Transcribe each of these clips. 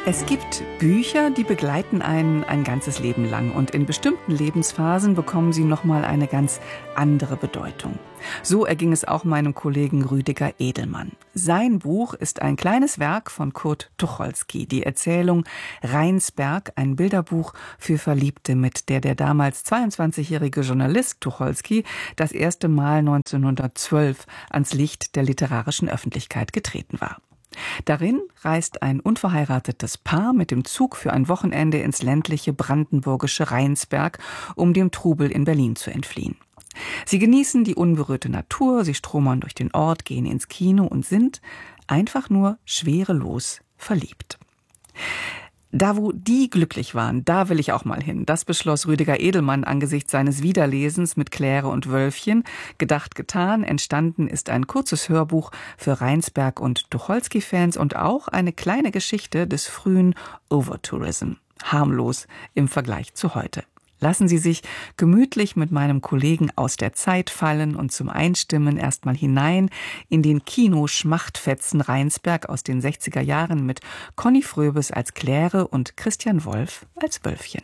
Es gibt Bücher, die begleiten einen ein ganzes Leben lang und in bestimmten Lebensphasen bekommen sie nochmal eine ganz andere Bedeutung. So erging es auch meinem Kollegen Rüdiger Edelmann. Sein Buch ist ein kleines Werk von Kurt Tucholsky, die Erzählung Rheinsberg, ein Bilderbuch für Verliebte, mit der damals 22-jährige Journalist Tucholsky das erste Mal 1912 ans Licht der literarischen Öffentlichkeit getreten war. Darin reist ein unverheiratetes Paar mit dem Zug für ein Wochenende ins ländliche brandenburgische Rheinsberg, um dem Trubel in Berlin zu entfliehen. Sie genießen die unberührte Natur, sie stromern durch den Ort, gehen ins Kino und sind einfach nur schwerelos verliebt. Da, wo die glücklich waren, da will ich auch mal hin. Das beschloss Rüdiger Edelmann angesichts seines Wiederlesens mit Claire und Wölfchen. Gedacht, getan. Entstanden ist ein kurzes Hörbuch für Rheinsberg- und Tucholsky-Fans und auch eine kleine Geschichte des frühen Overtourism. Harmlos im Vergleich zu heute. Lassen Sie sich gemütlich mit meinem Kollegen aus der Zeit fallen und zum Einstimmen erstmal hinein in den Kinoschmachtfetzen Rheinsberg aus den 60er Jahren mit Conny Fröbes als Claire und Christian Wolf als Wölfchen.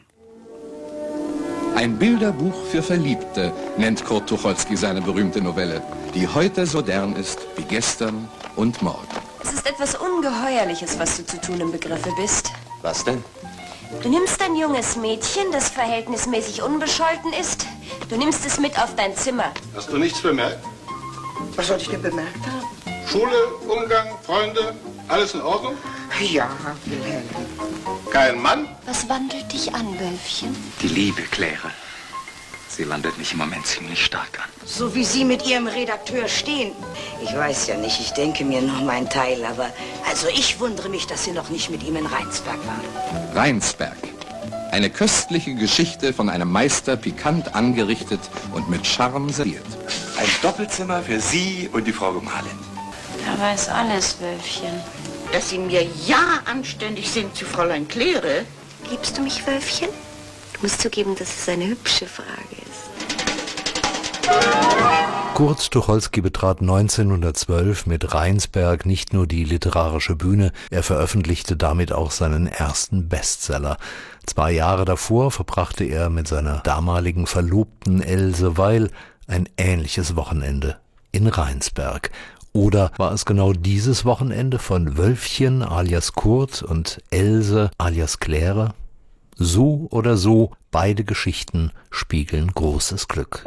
Ein Bilderbuch für Verliebte nennt Kurt Tucholsky seine berühmte Novelle, die heute so modern ist wie gestern und morgen. Es ist etwas Ungeheuerliches, was du zu tun im Begriffe bist. Was denn? Du nimmst ein junges Mädchen, das verhältnismäßig unbescholten ist. Du nimmst es mit auf dein Zimmer. Hast du nichts bemerkt? Was soll ich denn bemerkt haben? Schule, Umgang, Freunde, alles in Ordnung? Ja, Wilhelm. Kein Mann? Was wandelt dich an, Wölfchen? Die Liebe, Claire. Sie wandelt mich im Moment ziemlich stark an. So wie Sie mit Ihrem Redakteur stehen. Ich weiß ja nicht, ich denke mir noch meinen Teil, aber also ich wundere mich, dass Sie noch nicht mit ihm in Rheinsberg waren. Rheinsberg. Eine köstliche Geschichte von einem Meister, pikant angerichtet und mit Charme serviert. Ein Doppelzimmer für Sie und die Frau Gemahlin. Er weiß alles, Wölfchen. Dass Sie mir ja anständig sind zu Fräulein Claire. Liebst du mich, Wölfchen? Du musst zugeben, dass es eine hübsche Frage ist. Kurt Tucholsky betrat 1912 mit Rheinsberg nicht nur die literarische Bühne, er veröffentlichte damit auch seinen ersten Bestseller. 2 Jahre davor verbrachte er mit seiner damaligen Verlobten Else Weil ein ähnliches Wochenende in Rheinsberg. Oder war es genau dieses Wochenende von Wölfchen alias Kurt und Else alias Claire? So oder so, beide Geschichten spiegeln großes Glück.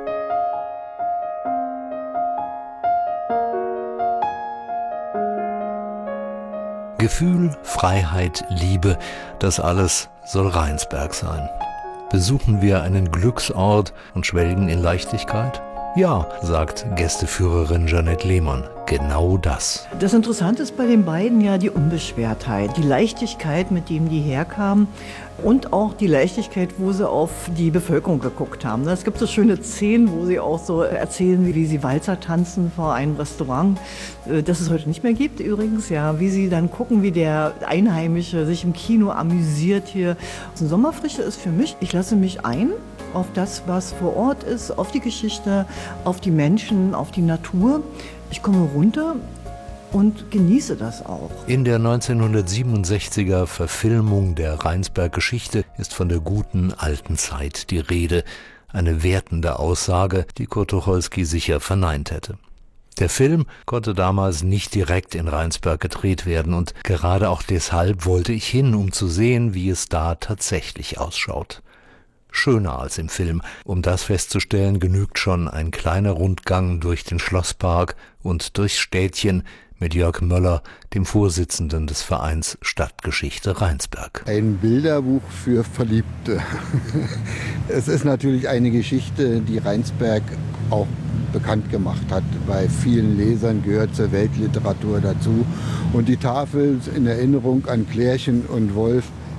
Gefühl, Freiheit, Liebe, das alles soll Rheinsberg sein. Besuchen wir einen Glücksort und schwelgen in Leichtigkeit? Ja, sagt Gästeführerin Jeanette Lehmann, genau das. Das Interessante ist bei den beiden ja die Unbeschwertheit, die Leichtigkeit, mit dem die herkamen und auch die Leichtigkeit, wo sie auf die Bevölkerung geguckt haben. Es gibt so schöne Szenen, wo sie auch so erzählen, wie sie Walzer tanzen vor einem Restaurant, das es heute nicht mehr gibt übrigens, ja, wie sie dann gucken, wie der Einheimische sich im Kino amüsiert hier. Die Sommerfrische ist für mich, ich lasse mich ein auf das, was vor Ort ist, auf die Geschichte, auf die Menschen, auf die Natur. Ich komme runter und genieße das auch. In der 1967er Verfilmung der Rheinsberg-Geschichte ist von der guten alten Zeit die Rede. Eine wertende Aussage, die Kurt Tucholsky sicher verneint hätte. Der Film konnte damals nicht direkt in Rheinsberg gedreht werden und gerade auch deshalb wollte ich hin, um zu sehen, wie es da tatsächlich ausschaut. Schöner als im Film. Um das festzustellen, genügt schon ein kleiner Rundgang durch den Schlosspark und durchs Städtchen mit Jörg Möller, dem Vorsitzenden des Vereins Stadtgeschichte Rheinsberg. Ein Bilderbuch für Verliebte. Es ist natürlich eine Geschichte, die Rheinsberg auch bekannt gemacht hat. Bei vielen Lesern gehört zur Weltliteratur dazu. Und die Tafel in Erinnerung an Klärchen und Wolf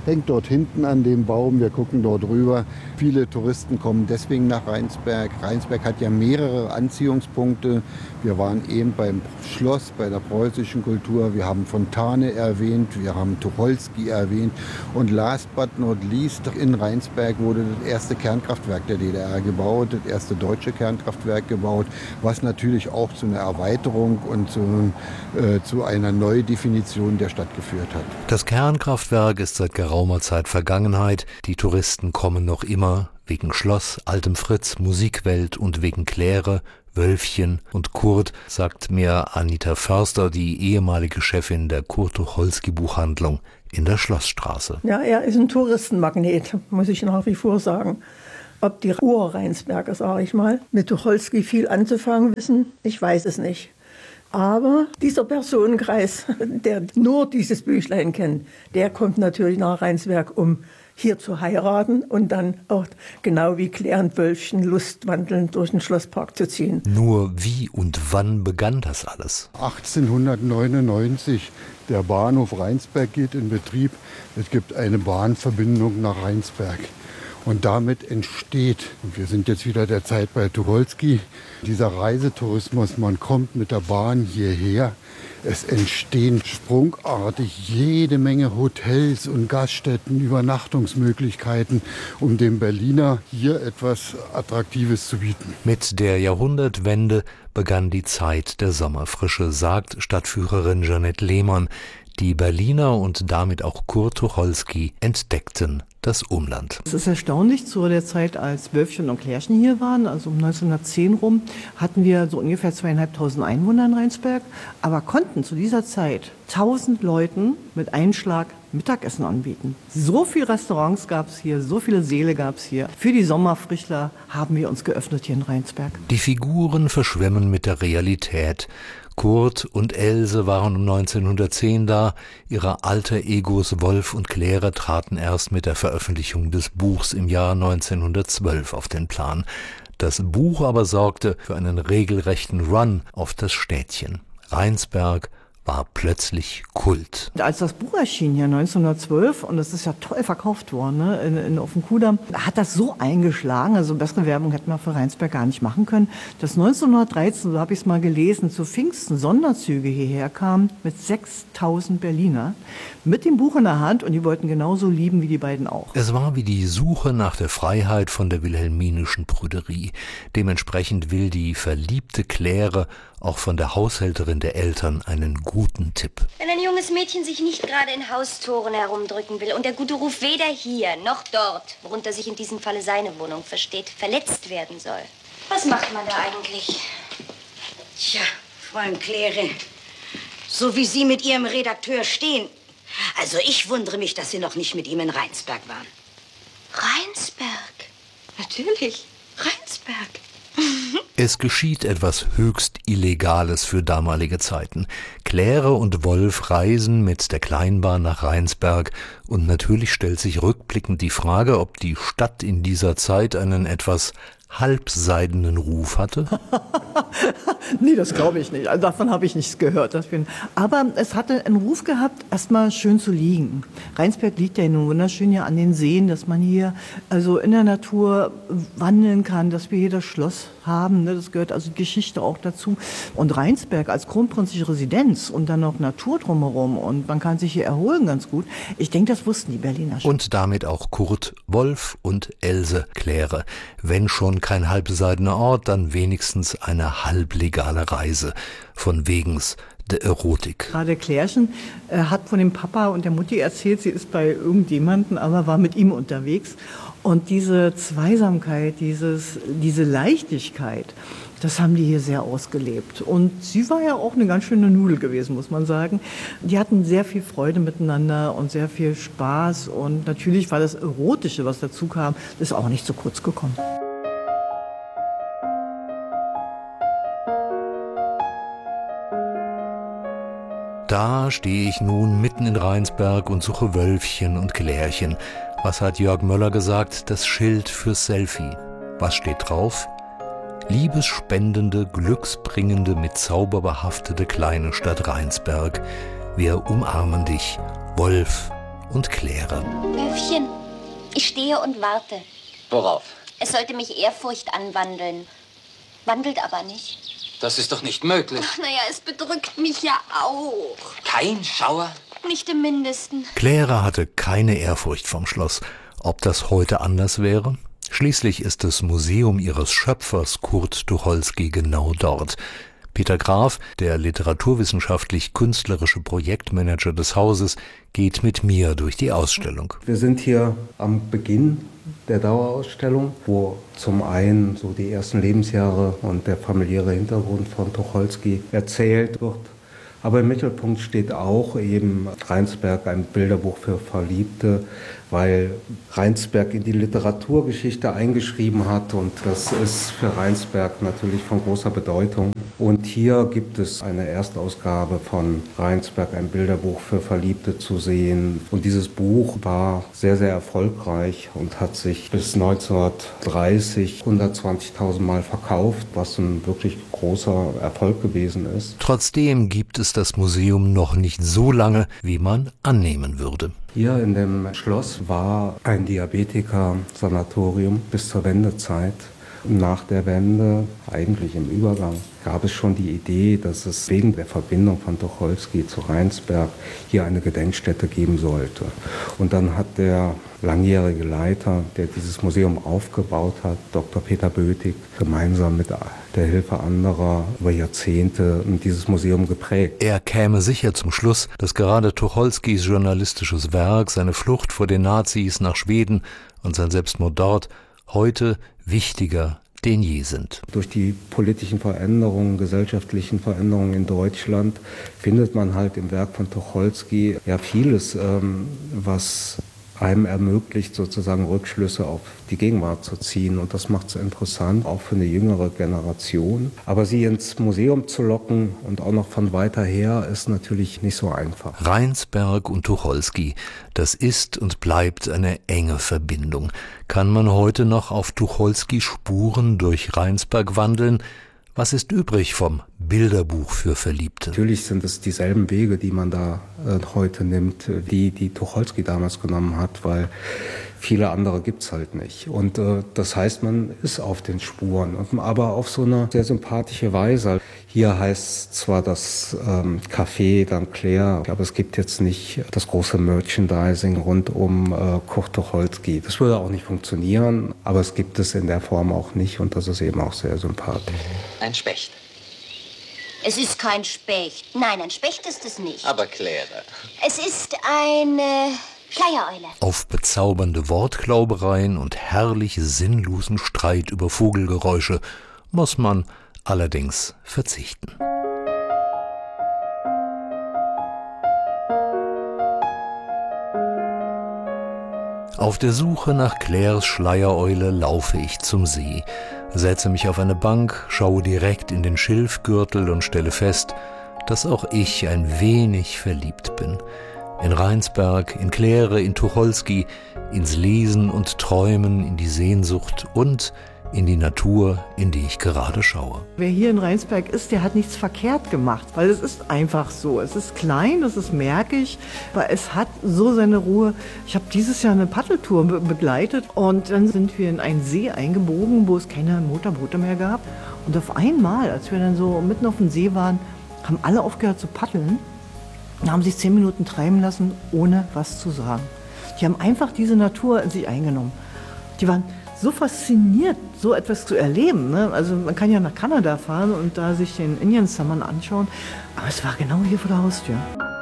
hängt dort hinten an dem Baum. Wir gucken dort rüber. Viele Touristen kommen deswegen nach Rheinsberg. Rheinsberg hat ja mehrere Anziehungspunkte. Wir waren eben beim Schloss, bei der preußischen Kultur. Wir haben Fontane erwähnt, wir haben Tucholsky erwähnt. Und last but not least, in Rheinsberg wurde das erste Kernkraftwerk der DDR gebaut, das erste deutsche Kernkraftwerk gebaut, was natürlich auch zu einer Erweiterung und zu einer Neudefinition der Stadt geführt hat. Das Kernkraftwerk ist seit geraumer Zeit Vergangenheit. Die Touristen kommen noch immer wegen Schloss, Altem Fritz, Musikwelt und wegen Claire, Wölfchen und Kurt, sagt mir Anita Förster, die ehemalige Chefin der Kurt-Tucholsky-Buchhandlung in der Schlossstraße. Ja, er ist ein Touristenmagnet, muss ich nach wie vor sagen. Ob die Ur-Rheinsberger, sage ich mal, mit Tucholsky viel anzufangen wissen, ich weiß es nicht. Aber dieser Personenkreis, der nur dieses Büchlein kennt, der kommt natürlich nach Rheinsberg, um hier zu heiraten und dann auch genau wie Claire und Wölfchen lustwandelnd durch den Schlosspark zu ziehen. Nur wie und wann begann das alles? 1899. Der Bahnhof Rheinsberg geht in Betrieb. Es gibt eine Bahnverbindung nach Rheinsberg. Und damit entsteht, und wir sind jetzt wieder der Zeit bei Tucholsky, dieser Reisetourismus. Man kommt mit der Bahn hierher. Es entstehen sprungartig jede Menge Hotels und Gaststätten, Übernachtungsmöglichkeiten, um dem Berliner hier etwas Attraktives zu bieten. Mit der Jahrhundertwende begann die Zeit der Sommerfrische, sagt Stadtführerin Jeanette Lehmann. Die Berliner und damit auch Kurt Tucholsky entdeckten das Umland. Es ist erstaunlich, zu der Zeit, als Wölfchen und Klärchen hier waren, also um 1910 rum, hatten wir so ungefähr 2.500 Einwohner in Rheinsberg, aber konnten zu dieser Zeit 1.000 Leuten mit Einschlag Mittagessen anbieten. So viele Restaurants gab es hier, so viele Säle gab es hier. Für die Sommerfrischler haben wir uns geöffnet hier in Rheinsberg. Die Figuren verschwimmen mit der Realität. Kurt und Else waren um 1910 da, ihre alter Egos Wolf und Claire traten erst mit der Veröffentlichung des Buchs im Jahr 1912 auf den Plan. Das Buch aber sorgte für einen regelrechten Run auf das Städtchen. Rheinsberg war plötzlich Kult. Als das Buch erschien hier 1912, und das ist ja toll verkauft worden, ne, auf dem Kudamm, hat das so eingeschlagen, also bessere Werbung hätten wir für Rheinsberg gar nicht machen können, dass 1913, so habe ich es mal gelesen, zu Pfingsten Sonderzüge hierher kamen mit 6.000 Berliner, mit dem Buch in der Hand, und die wollten genauso lieben wie die beiden auch. Es war wie die Suche nach der Freiheit von der wilhelminischen Prüderie. Dementsprechend will die verliebte Claire auch von der Haushälterin der Eltern einen guten Tipp. Wenn ein junges Mädchen sich nicht gerade in Haustoren herumdrücken will und der gute Ruf weder hier noch dort, worunter sich in diesem Falle seine Wohnung versteht, verletzt werden soll. Was macht man da eigentlich? Tja, Fräulein Claire, so wie Sie mit Ihrem Redakteur stehen. Also ich wundere mich, dass Sie noch nicht mit ihm in Rheinsberg waren. Rheinsberg? Natürlich, Rheinsberg. Es geschieht etwas höchst Illegales für damalige Zeiten. Claire und Wolf reisen mit der Kleinbahn nach Rheinsberg und natürlich stellt sich rückblickend die Frage, ob die Stadt in dieser Zeit einen etwas halbseidenen Ruf hatte? Nee, das glaube ich nicht. Also davon habe ich nichts gehört. Aber es hatte einen Ruf gehabt, erstmal schön zu liegen. Rheinsberg liegt ja nun wunderschön hier an den Seen, dass man hier also in der Natur wandeln kann, dass wir hier das Schloss haben. Ne? Das gehört also die Geschichte auch dazu. Und Rheinsberg als kronprinzliche Residenz und dann noch Natur drumherum und man kann sich hier erholen ganz gut. Ich denke, das wussten die Berliner schon. Und damit auch Kurt, Wolf und Else Claire. Wenn schon kein halbseidener Ort, dann wenigstens eine halblegale Reise. Von wegens der Erotik. Gerade Klärchen hat von dem Papa und der Mutti erzählt, sie ist bei irgendjemandem, aber war mit ihm unterwegs. Und diese Zweisamkeit, diese Leichtigkeit, das haben die hier sehr ausgelebt. Und sie war ja auch eine ganz schöne Nudel gewesen, muss man sagen. Die hatten sehr viel Freude miteinander und sehr viel Spaß. Und natürlich war das Erotische, was dazu kam, ist auch nicht zu kurz gekommen. Da stehe ich nun mitten in Rheinsberg und suche Wölfchen und Klärchen. Was hat Jörg Möller gesagt? Das Schild fürs Selfie. Was steht drauf? Liebesspendende, glücksbringende, mit Zauber behaftete kleine Stadt Rheinsberg. Wir umarmen dich, Wolf und Claire. Löwchen, ich stehe und warte. Worauf? Es sollte mich Ehrfurcht anwandeln. Wandelt aber nicht. Das ist doch nicht möglich. Ach, naja, es bedrückt mich ja auch. Kein Schauer? Nicht im Mindesten. Claire hatte keine Ehrfurcht vom Schloss. Ob das heute anders wäre? Schließlich ist das Museum ihres Schöpfers Kurt Tucholsky genau dort. Peter Graf, der literaturwissenschaftlich-künstlerische Projektmanager des Hauses, geht mit mir durch die Ausstellung. Wir sind hier am Beginn der Dauerausstellung, wo zum einen so die ersten Lebensjahre und der familiäre Hintergrund von Tucholsky erzählt wird. Aber im Mittelpunkt steht auch eben Rheinsberg, ein Bilderbuch für Verliebte, weil Rheinsberg in die Literaturgeschichte eingeschrieben hat und das ist für Rheinsberg natürlich von großer Bedeutung. Und hier gibt es eine Erstausgabe von Rheinsberg, ein Bilderbuch für Verliebte zu sehen. Und dieses Buch war sehr, sehr erfolgreich und hat sich bis 1930 120.000 Mal verkauft, was ein wirklich großer Erfolg gewesen ist. Trotzdem gibt es das Museum noch nicht so lange, wie man annehmen würde. Hier in dem Schloss war ein Diabetiker-Sanatorium bis zur Wendezeit. Nach der Wende, eigentlich im Übergang, gab es schon die Idee, dass es wegen der Verbindung von Tucholsky zu Rheinsberg hier eine Gedenkstätte geben sollte. Und dann hat der langjährige Leiter, der dieses Museum aufgebaut hat, Dr. Peter Bötig, gemeinsam mit der Hilfe anderer über Jahrzehnte dieses Museum geprägt. Er käme sicher zum Schluss, dass gerade Tucholskys journalistisches Werk, seine Flucht vor den Nazis nach Schweden und sein Selbstmord dort heute wichtiger denn je sind. Durch die politischen Veränderungen, gesellschaftlichen Veränderungen in Deutschland findet man halt im Werk von Tucholsky ja vieles, was einem ermöglicht, sozusagen Rückschlüsse auf die Gegenwart zu ziehen. Und das macht es interessant, auch für eine jüngere Generation. Aber sie ins Museum zu locken und auch noch von weiter her, ist natürlich nicht so einfach. Rheinsberg und Tucholsky, das ist und bleibt eine enge Verbindung. Kann man heute noch auf Tucholsky Spuren durch Rheinsberg wandeln? Was ist übrig vom Bilderbuch für Verliebte? Natürlich sind es dieselben Wege, die man da heute nimmt, die Tucholsky damals genommen hat, weil viele andere gibt's halt nicht. Und das heißt, man ist auf den Spuren, aber auf so eine sehr sympathische Weise. Hier heißt zwar das Café dann Claire, aber es gibt jetzt nicht das große Merchandising rund um Kurt Tucholsky. Das würde auch nicht funktionieren, aber es gibt es in der Form auch nicht und das ist eben auch sehr sympathisch. Ein Specht. Es ist kein Specht. Nein, ein Specht ist es nicht. Aber Claire. Es ist eine Schleiereule. Auf bezaubernde Wortglaubereien und herrlich sinnlosen Streit über Vogelgeräusche muss man allerdings verzichten. Auf der Suche nach Claires Schleiereule laufe ich zum See, setze mich auf eine Bank, schaue direkt in den Schilfgürtel und stelle fest, dass auch ich ein wenig verliebt bin. In Rheinsberg, in Claire, in Tucholsky, ins Lesen und Träumen, in die Sehnsucht und in die Natur, in die ich gerade schaue. Wer hier in Rheinsberg ist, der hat nichts verkehrt gemacht, weil es ist einfach so. Es ist klein, es ist märkig, aber es hat so seine Ruhe. Ich habe dieses Jahr eine Paddeltour begleitet und dann sind wir in einen See eingebogen, wo es keine Motorboote mehr gab. Und auf einmal, als wir dann so mitten auf dem See waren, haben alle aufgehört zu paddeln und haben sich 10 Minuten treiben lassen, ohne was zu sagen. Die haben einfach diese Natur in sich eingenommen. Die waren so fasziniert, so etwas zu erleben. Ne? Also man kann ja nach Kanada fahren und da sich den Indian Summer anschauen, aber es war genau hier vor der Haustür.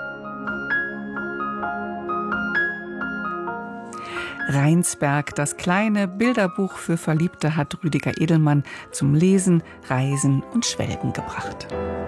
Rheinsberg, das kleine Bilderbuch für Verliebte, hat Rüdiger Edelmann zum Lesen, Reisen und Schwelgen gebracht.